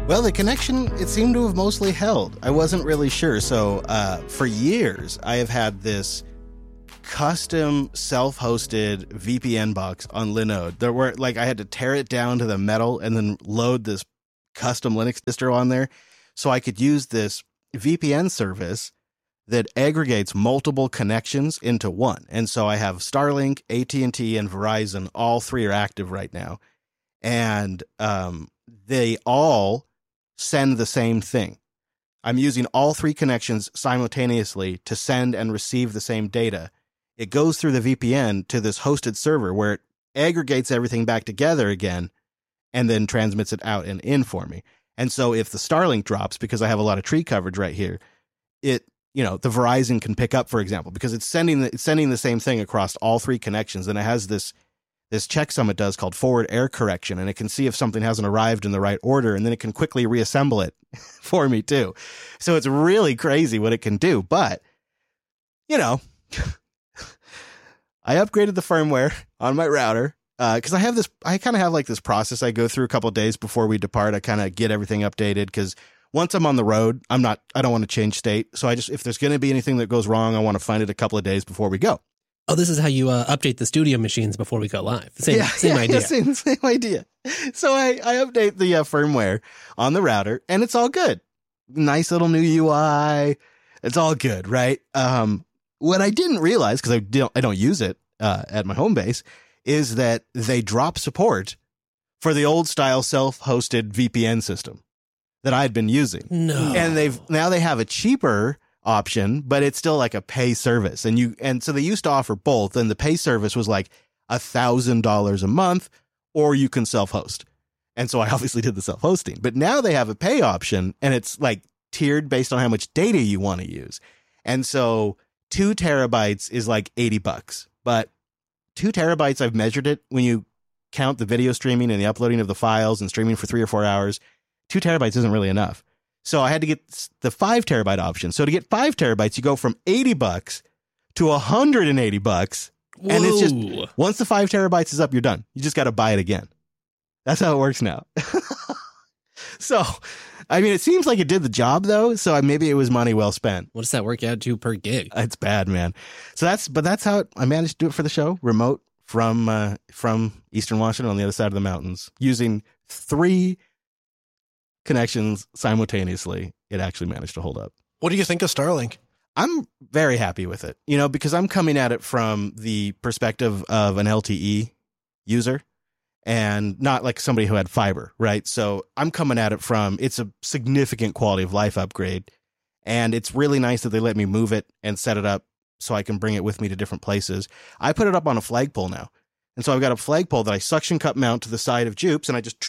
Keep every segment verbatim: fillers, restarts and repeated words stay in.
Well, the connection, it seemed to have mostly held. I wasn't really sure. So uh, for years, I have had this custom self-hosted V P N box on Linode. There were like I had to tear it down to the metal and then load this custom Linux distro on there so I could use this V P N service that aggregates multiple connections into one. And so I have Starlink, A T and T, and Verizon. All three are active right now. And um, they all send the same thing. I'm using all three connections simultaneously to send and receive the same data. It goes through the V P N to this hosted server where it aggregates everything back together again and then transmits it out and in for me. And so if the Starlink drops, because I have a lot of tree coverage right here, it, you know, the Verizon can pick up, for example, because it's sending the, it's sending the same thing across all three connections. And it has this this checksum it does called forward error correction, and it can see if something hasn't arrived in the right order, and then it can quickly reassemble it for me too. So it's really crazy what it can do. But, you know, I upgraded the firmware on my router because uh, I have this, I kind of have like this process I go through a couple of days before we depart. I kind of get everything updated because once I'm on the road, I'm not, I don't want to change state. So I just, if there's going to be anything that goes wrong, I want to find it a couple of days before we go. Oh, this is how you uh, update the studio machines before we go live. Same, yeah, same yeah, idea. Same, same idea. So I, I update the uh, firmware on the router, and it's all good. Nice little new U I. It's all good, right? Um, what I didn't realize, because I don't, I don't use it uh, at my home base, is that they drop support for the old style self-hosted V P N system that I had been using. No, and they've now they have a cheaper option, but it's still like a pay service. And you, and so they used to offer both. And the pay service was like a thousand dollars a month, or you can self-host. And so I obviously did the self-hosting, but now they have a pay option and it's like tiered based on how much data you want to use. And so two terabytes is like eighty bucks, but two terabytes, I've measured it when you count the video streaming and the uploading of the files and streaming for three or four hours, two terabytes isn't really enough. So I had to get the five terabyte option. So to get five terabytes, you go from eighty bucks to one hundred eighty bucks. Whoa. And it's just, once the five terabytes is up, you're done. You just got to buy it again. That's how it works now. So, I mean, it seems like it did the job though. So maybe it was money well spent. What does that work out to per gig? It's bad, man. So that's, but that's how it, I managed to do it for the show, remote from, uh, from Eastern Washington on the other side of the mountains using three connections simultaneously. It actually managed to hold up. What do you think of Starlink? I'm very happy with it, you know, because I'm coming at it from the perspective of an L T E user and not like somebody who had fiber, right? So I'm coming at it from, it's a significant quality of life upgrade, and it's really nice that they let me move it and set it up so I can bring it with me to different places. I put it up on a flagpole now, and so I've got a flagpole that I suction cup mount to the side of Jupes, and I just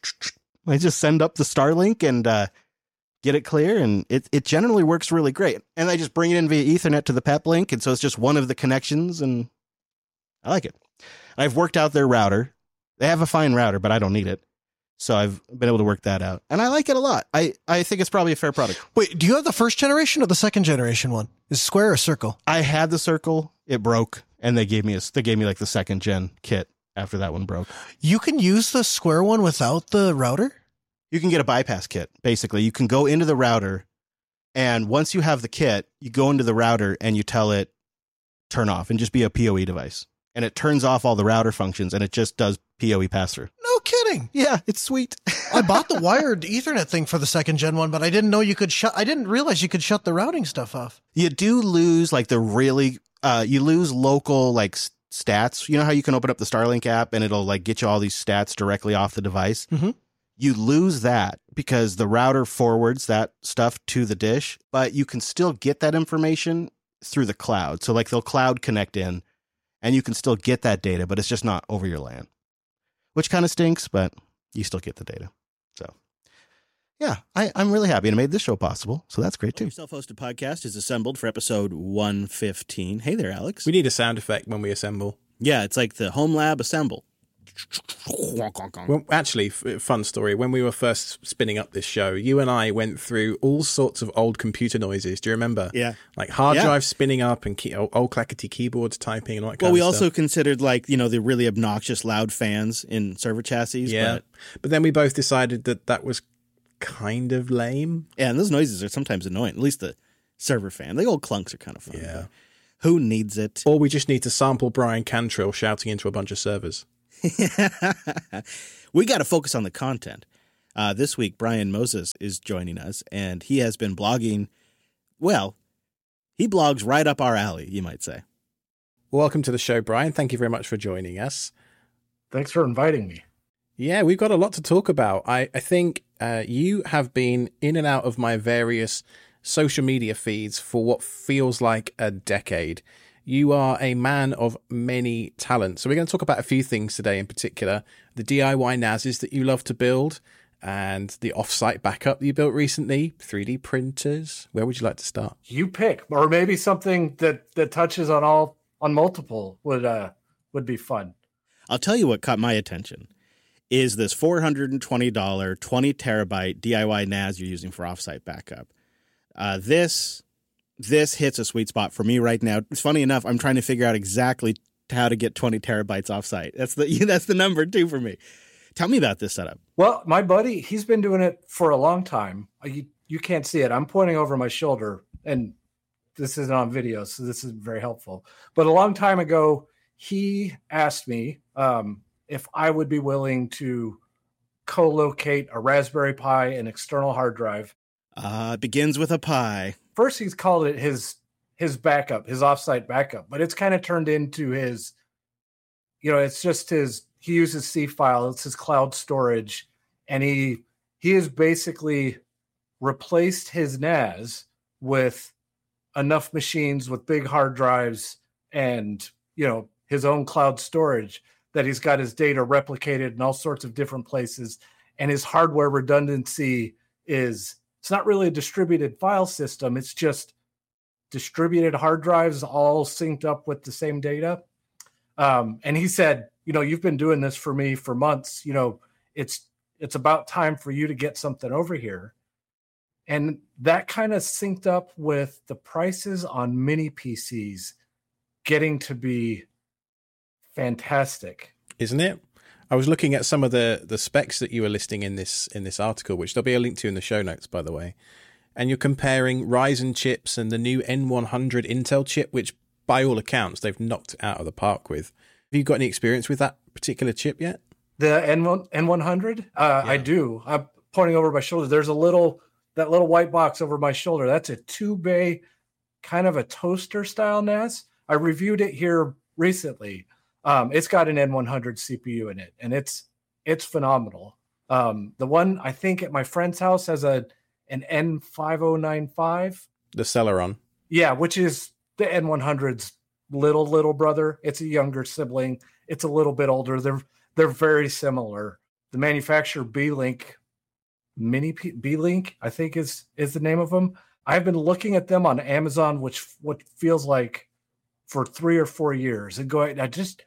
I just send up the Starlink and uh, get it clear, and it, it generally works really great. And I just bring it in via Ethernet to the PepLink, and so it's just one of the connections, and I like it. I've worked out their router. They have a fine router, but I don't need it. So I've been able to work that out, and I like it a lot. I, I think it's probably a fair product. Wait, do you have the first generation or the second generation one? Is it square or circle? I had the circle. It broke, and they gave me a, they gave me like the second gen kit after that one broke. You can use the square one without the router? You can get a bypass kit. Basically, you can go into the router, and once you have the kit, you go into the router and you tell it turn off and just be a P O E device. And it turns off all the router functions, and it just does P O E pass-through. No kidding. Yeah, it's sweet. I bought the wired Ethernet thing for the second gen one, but I didn't know you could shut, I didn't realize you could shut the routing stuff off. You do lose like the really, uh, you lose local like stats. You know how you can open up the Starlink app and it'll like get you all these stats directly off the device? Mm-hmm. You lose that because the router forwards that stuff to the dish, but you can still get that information through the cloud. So like they'll cloud connect in, and you can still get that data, but it's just not over your LAN, which kind of stinks, but you still get the data. So, yeah, I, I'm really happy and made this show possible. So that's great, too. Your self-hosted podcast is assembled for episode one fifteen. Hey there, Alex. We need a sound effect when we assemble. Yeah, it's like the Home Lab assemble. Well, actually, f- fun story. When we were first spinning up this show, you and I went through all sorts of old computer noises. Do you remember? Yeah. Like hard yeah. drives spinning up and key- old clackety keyboards typing and all that kind well, we of also stuff. considered like, you know, the really obnoxious loud fans in server chassis. Yeah. But, but then we both decided that that was kind of lame. Yeah, and those noises are sometimes annoying. At least the server fan. The old clunks are kind of fun. Yeah. Who needs it? Or we just need to sample Brian Cantrill shouting into a bunch of servers. We got to focus on the content. Uh, this week, Brian Moses is joining us, and he has been blogging. Well, he blogs right up our alley, you might say. Welcome to the show, Brian. Thank you very much for joining us. Thanks for inviting me. Yeah, we've got a lot to talk about. I, I think uh, you have been in and out of my various social media feeds for what feels like a decade. You are a man of many talents. So we're going to talk about a few things today in particular. The D I Y N A Ses that you love to build and the off-site backup that you built recently, three D printers. Where would you like to start? You pick, or maybe something that, that touches on all on multiple would uh would be fun. I'll tell you what caught my attention is this four hundred twenty dollars, twenty terabyte D I Y N A S you're using for offsite backup. Uh, this this hits a sweet spot for me right now. It's funny enough, I'm trying to figure out exactly how to get twenty terabytes offsite. That's the that's the number two for me. Tell me about this setup. Well, my buddy, he's been doing it for a long time. You you can't see it. I'm pointing over my shoulder, and this isn't on video, so this is very helpful. But a long time ago, he asked me um, if I would be willing to co-locate a Raspberry Pi, an external hard drive. Uh, it begins with a pi. First, he's called it his his backup, his offsite backup, but it's kind of turned into his, you know, it's just his, he uses C file, it's his cloud storage, and he he has basically replaced his N A S with enough machines with big hard drives and, you know, his own cloud storage that he's got his data replicated in all sorts of different places. And his hardware redundancy is, it's not really a distributed file system. It's just distributed hard drives all synced up with the same data. Um, and he said, you know, you've been doing this for me for months. You know, it's, it's about time for you to get something over here. And that kind of synced up with the prices on mini P Cs getting to be fantastic. Isn't it? I was looking at some of the, the specs that you were listing in this in this article, which there'll be a link to in the show notes, by the way. And you're comparing Ryzen chips and the new N one hundred Intel chip, which by all accounts, they've knocked it out of the park with. Have you got any experience with that particular chip yet? The N one hundred? Uh, yeah. I do. I'm pointing over my shoulder. There's a little... that little white box over my shoulder, that's a two-bay, kind of a toaster style N A S. I reviewed it here recently. Um, it's got an N one hundred C P U in it, and it's it's phenomenal. Um, the one I think at my friend's house has a an N five oh nine five. The Celeron. Yeah, which is the N one hundred's little, little brother. It's a younger sibling. It's a little bit older. They're they're very similar. The manufacturer, B-Link, Mini P- B-Link, I think is is the name of them. I've been looking at them on Amazon, which what feels like for three or four years, and going, I just,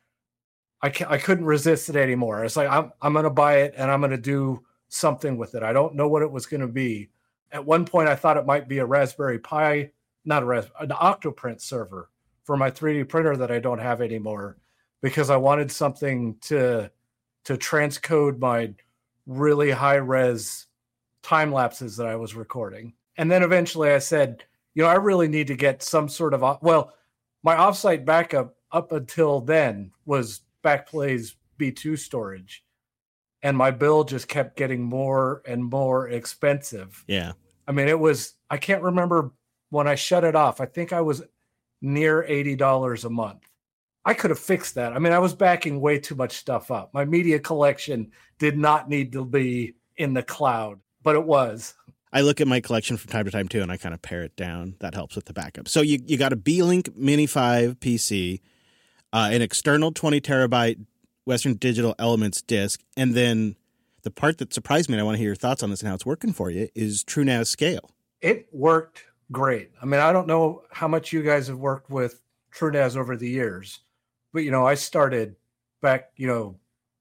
I can't, I couldn't resist it anymore. It's like I'm I'm gonna buy it and I'm gonna do something with it. I don't know what it was gonna be. At one point, I thought it might be a Raspberry Pi, not a Raspberry, an Octoprint server for my three D printer that I don't have anymore, because I wanted something to to transcode my really high res time lapses that I was recording. And then eventually I said, you know, I really need to get some sort of, well, my offsite backup up until then was Backblaze B two storage. And my bill just kept getting more and more expensive. Yeah. I mean, it was, I can't remember when I shut it off. I think I was near eighty dollars a month. I could have fixed that. I mean, I was backing way too much stuff up. My media collection did not need to be in the cloud, but it was. I look at my collection from time to time too, and I kind of pare it down. That helps with the backup. So you, you got a B-Link Mini five P C, uh, an external twenty terabyte Western Digital Elements disk, and then the part that surprised me, and I want to hear your thoughts on this and how it's working for you, is TrueNAS Scale. It worked great. I mean, I don't know how much you guys have worked with TrueNAS over the years, but, you know, I started back, you know,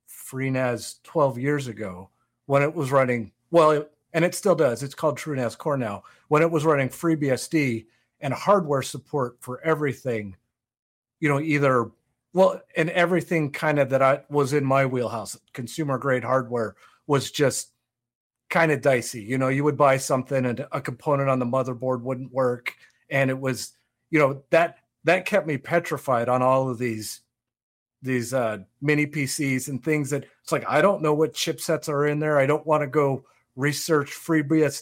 FreeNAS twelve years ago when it was running, well, it, and it still does. It's called TrueNAS Core now. When it was running FreeBSD and hardware support for everything, you know, either, well, and everything kind of that I was in my wheelhouse, consumer grade hardware was just kind of dicey. You know, you would buy something and a component on the motherboard wouldn't work. And it was, you know, that that kept me petrified on all of these these uh, mini P Cs and things that it's like, I don't know what chipsets are in there. I don't want to go research FreeBSD